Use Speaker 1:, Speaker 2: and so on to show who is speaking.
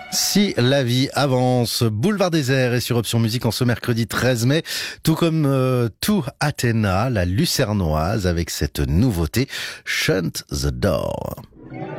Speaker 1: Si la vie avance, Boulevard Désert est sur Option Musique en ce mercredi 13 mai, tout comme tout Athéna, la Lucernoise, avec cette nouveauté, Shut the Door.